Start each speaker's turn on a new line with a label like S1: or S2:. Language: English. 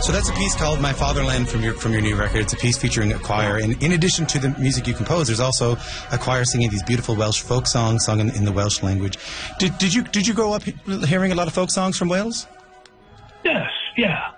S1: So that's a piece called My Fatherland from your new record. It's a piece featuring a choir. And in addition to the music you compose, there's also a choir singing these beautiful Welsh folk songs sung in the Welsh language. Did you grow up hearing a lot of folk songs from Wales?
S2: Yes, yeah.